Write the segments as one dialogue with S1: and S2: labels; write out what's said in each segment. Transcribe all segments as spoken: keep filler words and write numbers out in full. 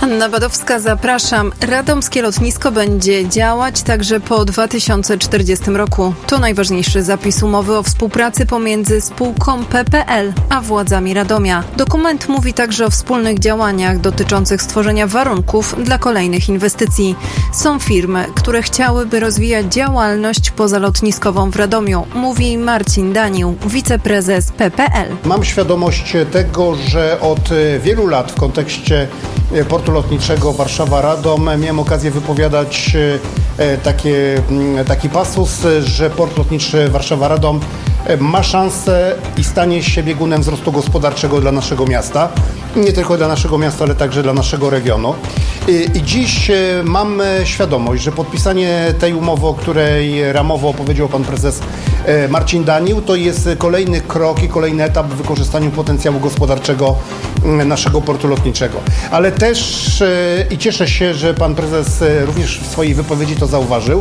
S1: Anna Badowska, zapraszam. Radomskie lotnisko będzie działać także po dwa tysiące czterdziestym roku. To najważniejszy zapis umowy o współpracy pomiędzy spółką P P L a władzami Radomia. Dokument mówi także o wspólnych działaniach dotyczących stworzenia warunków dla kolejnych inwestycji. Są firmy, które chciałyby rozwijać działalność pozalotniskową w Radomiu, mówi Marcin Danił, wiceprezes P P L.
S2: Mam świadomość tego, że od wielu lat w kontekście portu lotniczego Warszawa-Radom miałem okazję wypowiadać takie, taki pasus, że port lotniczy Warszawa-Radom ma szansę i stanie się biegunem wzrostu gospodarczego dla naszego miasta. Nie tylko dla naszego miasta, ale także dla naszego regionu. I, i dziś mam świadomość, że podpisanie tej umowy, o której ramowo opowiedział pan prezes Marcin Danił, to jest kolejny krok i kolejny etap w wykorzystaniu potencjału gospodarczego naszego portu lotniczego. Ale też i cieszę się, że pan prezes również w swojej wypowiedzi to zauważył.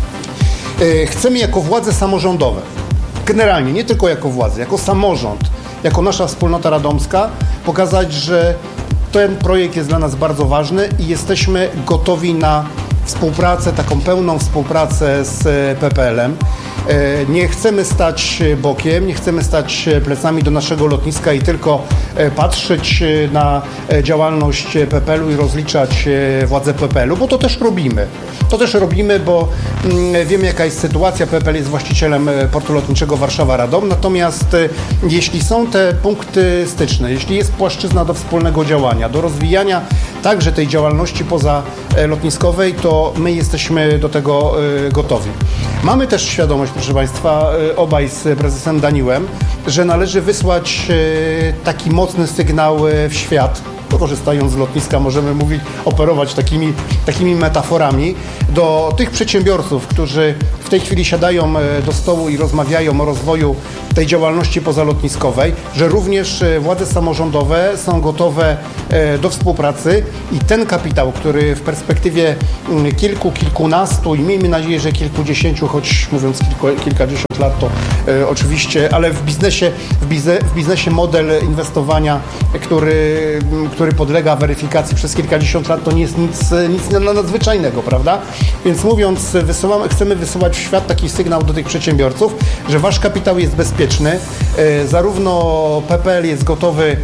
S2: Chcemy jako władze samorządowe, generalnie nie tylko jako władze, jako samorząd, jako nasza wspólnota radomska pokazać, że ten projekt jest dla nas bardzo ważny i jesteśmy gotowi na współpracę, taką pełną współpracę z P P L-em. Nie chcemy stać bokiem, nie chcemy stać plecami do naszego lotniska i tylko patrzeć na działalność P P L-u i rozliczać władze P P L-u, bo to też robimy. To też robimy, bo wiemy, jaka jest sytuacja. P P L jest właścicielem portu lotniczego Warszawa-Radom, natomiast jeśli są te punkty styczne, jeśli jest płaszczyzna do wspólnego działania, do rozwijania także tej działalności pozalotniskowej, to my jesteśmy do tego gotowi. Mamy też świadomość, proszę Państwa, obaj z prezesem Daniłem, że należy wysłać taki mocny sygnał w świat. Korzystając z lotniska możemy mówić, operować takimi, takimi metaforami do tych przedsiębiorców, którzy w tej chwili siadają do stołu i rozmawiają o rozwoju tej działalności pozalotniskowej, że również władze samorządowe są gotowe do współpracy i ten kapitał, który w perspektywie kilku, kilkunastu i miejmy nadzieję, że kilkudziesięciu, choć mówiąc kilku, kilkadziesiąt lat to e, oczywiście, ale w biznesie, w, bizne, w biznesie model inwestowania, który, który podlega weryfikacji przez kilkadziesiąt lat, to nie jest nic, nic nadzwyczajnego, prawda? Więc mówiąc, wysyłamy, chcemy wysyłać w świat taki sygnał do tych przedsiębiorców, że wasz kapitał jest bezpieczny, e, zarówno P P L jest gotowy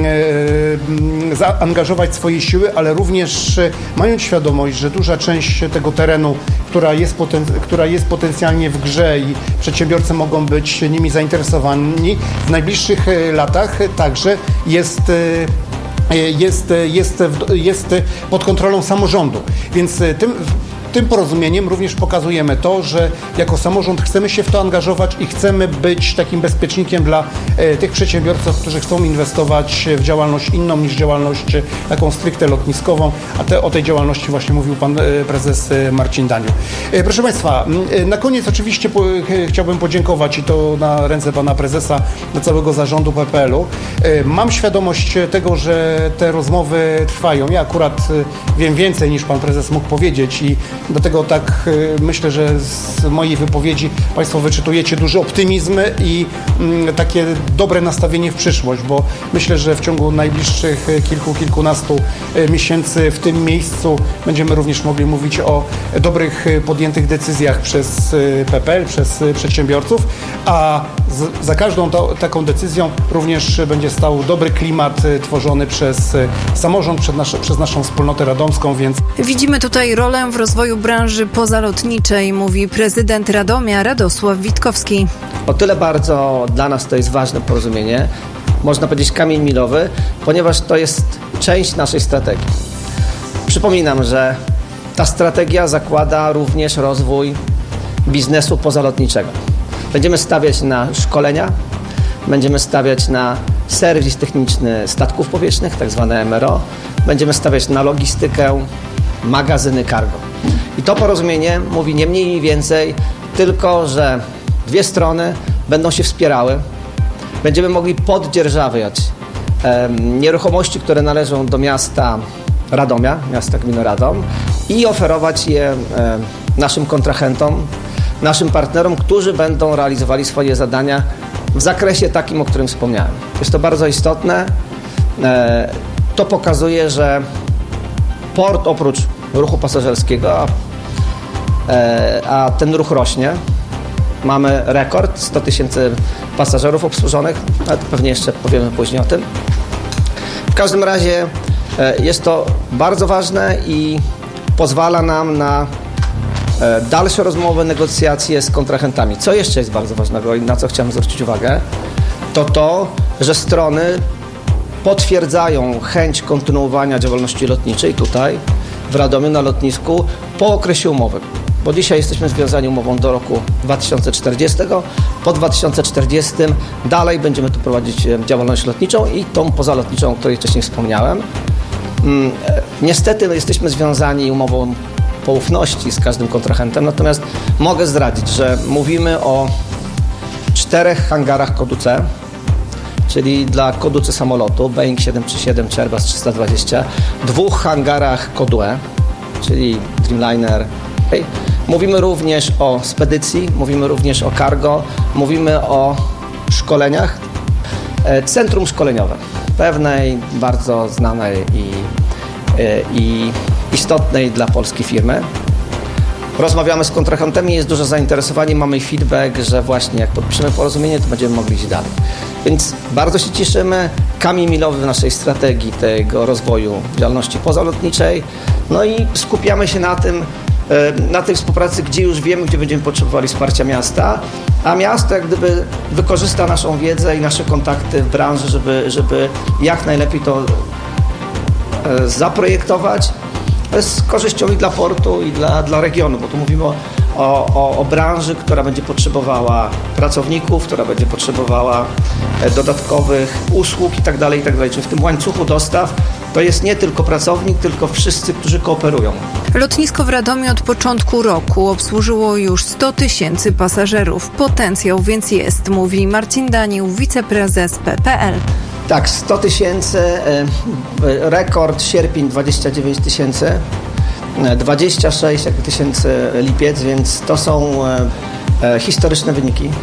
S2: e, zaangażować swoje siły, ale również e, mając świadomość, że duża część tego terenu, która jest, poten, która jest potencjalnie w grze i przedsiębiorcy mogą być nimi zainteresowani, w najbliższych latach także jest Jest, jest, jest pod kontrolą samorządu. Więc tym, tym porozumieniem również pokazujemy to, że jako samorząd chcemy się w to angażować i chcemy być takim bezpiecznikiem dla e, tych przedsiębiorców, którzy chcą inwestować w działalność inną niż działalność taką stricte lotniskową, a te, o tej działalności właśnie mówił pan e, prezes e, Marcin Danił. E, proszę Państwa, e, na koniec oczywiście po, e, chciałbym podziękować i to na ręce pana prezesa, do całego zarządu P P L-u. E, mam świadomość tego, że te rozmowy trwają. Ja akurat e, wiem więcej niż pan prezes mógł powiedzieć i dlatego tak myślę, że z mojej wypowiedzi Państwo wyczytujecie duży optymizm i takie dobre nastawienie w przyszłość, bo myślę, że w ciągu najbliższych kilku, kilkunastu miesięcy w tym miejscu będziemy również mogli mówić o dobrych podjętych decyzjach przez P P L, przez przedsiębiorców, a z, za każdą to, taką decyzją również będzie stał dobry klimat tworzony przez samorząd, przez, nasze, przez naszą wspólnotę radomską, więc
S1: widzimy tutaj rolę w rozwoju branży pozalotniczej, mówi prezydent Radomia Radosław Witkowski.
S3: O tyle bardzo dla nas to jest ważne porozumienie, można powiedzieć kamień milowy, ponieważ to jest część naszej strategii. Przypominam, że ta strategia zakłada również rozwój biznesu pozalotniczego. Będziemy stawiać na szkolenia, będziemy stawiać na serwis techniczny statków powietrznych, tak zwane M R O, będziemy stawiać na logistykę, magazyny cargo. I to porozumienie mówi nie mniej nie więcej, tylko że dwie strony będą się wspierały. Będziemy mogli poddzierżawiać e, nieruchomości, które należą do miasta Radomia, miasta gminy Radom i oferować je e, naszym kontrahentom, naszym partnerom, którzy będą realizowali swoje zadania w zakresie takim, o którym wspomniałem. Jest to bardzo istotne. E, to pokazuje, że port oprócz ruchu pasażerskiego, a, a ten ruch rośnie. Mamy rekord, sto tysięcy pasażerów obsłużonych, ale to pewnie jeszcze powiemy później o tym. W każdym razie jest to bardzo ważne i pozwala nam na dalsze rozmowy, negocjacje z kontrahentami. Co jeszcze jest bardzo ważnego i na co chciałem zwrócić uwagę, to to, że strony potwierdzają chęć kontynuowania działalności lotniczej tutaj w Radomiu na lotnisku po okresie umowy. Bo dzisiaj jesteśmy związani umową do roku dwa tysiące czterdziestego. Po dwa tysiące czterdziestym dalej będziemy tu prowadzić działalność lotniczą i tą pozalotniczą, o której wcześniej wspomniałem. Niestety no, jesteśmy związani umową poufności z każdym kontrahentem, natomiast mogę zdradzić, że mówimy o czterech hangarach kodu C, czyli dla kodu C samolotu Boeing siedem trzy siedem czy Airbus trzysta dwadzieścia, dwóch hangarach kodu E, czyli Dreamliner. Okay. Mówimy również o spedycji, mówimy również o cargo, mówimy o szkoleniach. Centrum szkoleniowe, pewnej, bardzo znanej i, i istotnej dla polskiej firmy. Rozmawiamy z kontrahentami, jest duże zainteresowanie, mamy feedback, że właśnie jak podpiszemy porozumienie, to będziemy mogli iść dalej. Więc bardzo się cieszymy. Kamień milowy w naszej strategii tego rozwoju działalności pozalotniczej. No i skupiamy się na tym, na tej współpracy, gdzie już wiemy, gdzie będziemy potrzebowali wsparcia miasta, a miasto jak gdyby wykorzysta naszą wiedzę i nasze kontakty w branży, żeby, żeby jak najlepiej to zaprojektować z korzyścią i dla portu, i dla, dla regionu, bo tu mówimy o, o, o branży, która będzie potrzebowała pracowników, która będzie potrzebowała dodatkowych usług i tak dalej, i tak dalej. Czyli w tym łańcuchu dostaw to jest nie tylko pracownik, tylko wszyscy, którzy kooperują.
S1: Lotnisko w Radomiu od początku roku obsłużyło już sto tysięcy pasażerów. Potencjał więc jest, mówi Marcin Danił, wiceprezes P P L.
S3: Tak, sto tysięcy, rekord sierpień dwadzieścia dziewięć tysięcy, dwadzieścia sześć tysięcy lipiec, więc to są historyczne wyniki.